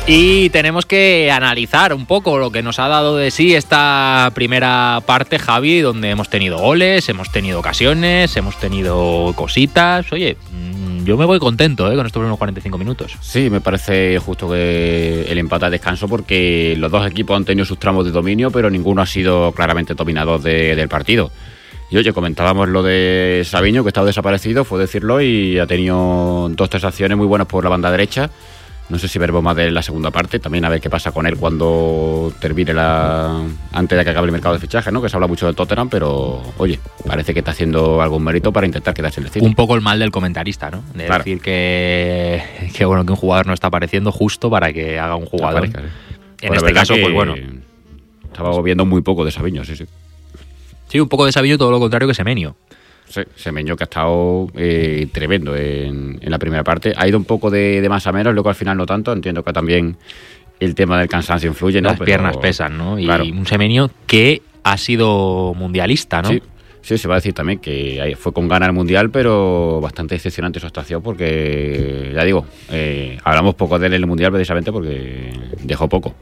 Y tenemos que analizar un poco lo que nos ha dado de sí esta primera parte, Javi, donde hemos tenido goles, hemos tenido ocasiones, hemos tenido cositas. Oye, yo me voy contento con estos primeros 45 minutos. Sí, me parece justo que el empate a descanso, porque los dos equipos han tenido sus tramos de dominio, pero ninguno ha sido claramente dominador del partido. Y oye, comentábamos lo de Savinho, que estaba desaparecido, fue decirlo, y ha tenido 2-3 acciones muy buenas por la banda derecha. No sé si veremos más de la segunda parte, también a ver qué pasa con él cuando termine antes de que acabe el mercado de fichajes, ¿no? Que se habla mucho del Tottenham, pero oye, parece que está haciendo algún mérito para intentar quedarse en el City. Un poco el mal del comentarista, ¿no? De claro. Decir que bueno, que un jugador no está apareciendo justo para que haga un jugador. En este caso, pues bueno. Estaba viendo muy poco de Savinho, sí. Sí, un poco de Savinho, todo lo contrario que Semenyo. Sí, Semenyo, que ha estado tremendo en la primera parte. Ha ido un poco de más a menos, luego al final no tanto. Entiendo que también el tema del cansancio influye, ¿no? Las piernas pesan, ¿no? Y claro, un Semenyo que ha sido mundialista, ¿no? Sí, se va a decir también que fue con ganas al Mundial, pero bastante decepcionante su actuación, porque, ya digo, hablamos poco de él en el Mundial precisamente porque dejó poco.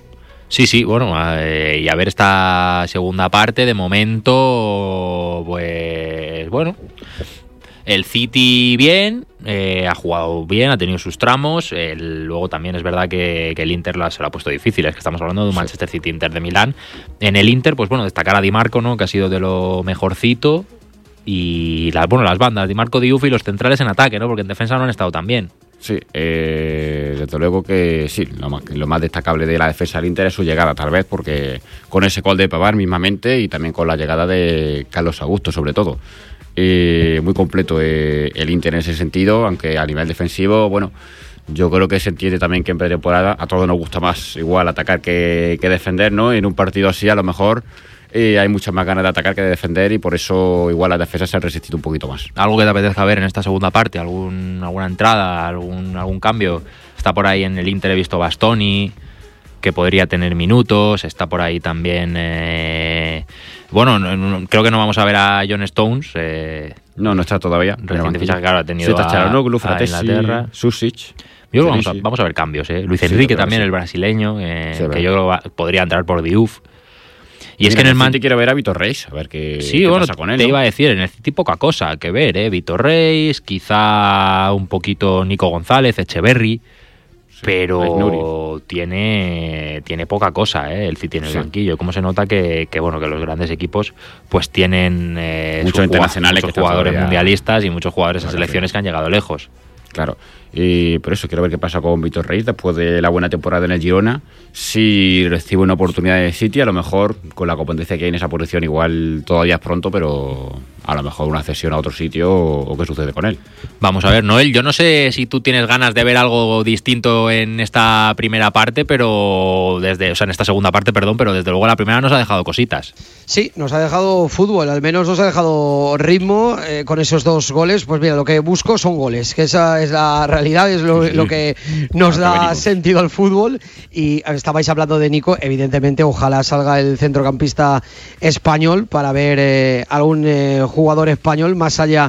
Sí, bueno, y a ver esta segunda parte, de momento, pues bueno, el City bien, ha jugado bien, ha tenido sus tramos, luego también es verdad que el Inter se lo ha puesto difícil, es que estamos hablando de un Manchester City Inter de Milán. En el Inter, pues bueno, destacar a Di Marco, ¿no? Que ha sido de lo mejorcito, y las bandas, Di Marco, Diouf y los centrales en ataque, ¿no? Porque en defensa no han estado tan bien. Sí, desde luego que sí, lo más destacable de la defensa del Inter es su llegada, tal vez, porque con ese gol de Pavard mismamente y también con la llegada de Carlos Augusto, sobre todo. Muy completo el Inter en ese sentido, aunque a nivel defensivo, bueno, yo creo que se entiende también que en pretemporada a todos nos gusta más igual atacar que defender, ¿no? En un partido así a lo mejor hay muchas más ganas de atacar que de defender, y por eso igual las defensas se han resistido un poquito más. ¿Algo que te apetezca ver en esta segunda parte? ¿Alguna entrada? ¿Algún cambio? Está por ahí en el Inter, he visto Bastoni, que podría tener minutos. Está por ahí también... creo que no vamos a ver a John Stones. No está todavía. Reciente fichaje, claro, ha tenido a Inglaterra, Susic. Yo creo que vamos a ver cambios. Luis Enrique también, el brasileño, que yo creo que podría entrar por Diouf. Y es que en el City quiero ver a Vitor Reis, a ver qué pasa con él. Te iba a decir, en el City poca cosa que ver, Vitor Reis, quizá un poquito Nico González, Echeverri, pero tiene poca cosa, el City en el banquillo. Como se nota que los grandes equipos pues tienen muchos internacionales, muchos jugadores mundialistas y muchos jugadores en selecciones que han llegado lejos. Claro, y por eso quiero ver qué pasa con Vitor Reis después de la buena temporada en el Girona. Si recibe una oportunidad de City, a lo mejor con la competencia que hay en esa posición igual todavía es pronto, pero a lo mejor una cesión a otro sitio o qué sucede con él. Vamos a ver, Noel, yo no sé si tú tienes ganas de ver algo distinto en esta primera parte, en esta segunda parte, pero desde luego la primera nos ha dejado cositas. Sí, nos ha dejado fútbol, al menos nos ha dejado ritmo con esos 2 goles. Pues mira, lo que busco son goles, que esa es la realidad, es lo que nos da sentido al fútbol. Y estabais hablando de Nico, evidentemente ojalá salga el centrocampista español para ver algún jugador español más allá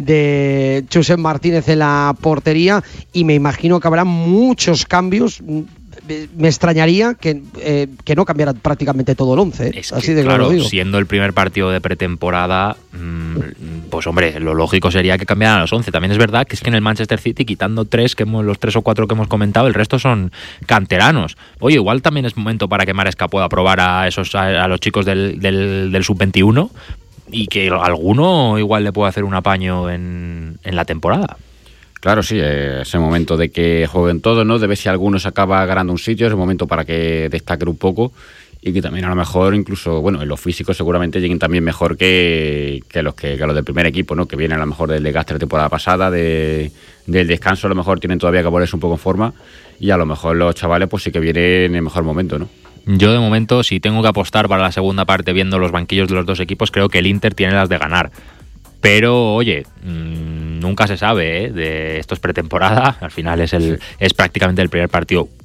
de Josep Martínez en la portería, y me imagino que habrá muchos cambios. Me extrañaría que no cambiara prácticamente todo el 11. Es que, así de claro, digo. Siendo el primer partido de pretemporada, pues hombre, lo lógico sería que cambiaran los 11. También es verdad que es que en el Manchester City, quitando los 3 o 4 que hemos comentado, el resto son canteranos. Oye, igual también es momento para que Maresca pueda probar a los chicos del sub-21, y que alguno igual le pueda hacer un apaño en la temporada. Claro, sí, es el momento de que jueguen todos, ¿no? De ver si alguno se acaba ganando un sitio, es el momento para que destaquen un poco y que también a lo mejor incluso, bueno, en los físicos seguramente lleguen también mejor que los del primer equipo, ¿no? Que vienen a lo mejor del desgaste de la temporada pasada, del descanso, a lo mejor tienen todavía que ponerse un poco en forma, y a lo mejor los chavales pues sí que vienen en el mejor momento, ¿no? Yo de momento, si tengo que apostar para la segunda parte viendo los banquillos de los dos equipos, creo que el Inter tiene las de ganar. Pero, oye, nunca se sabe, de esto es pretemporada, al final es prácticamente el primer partido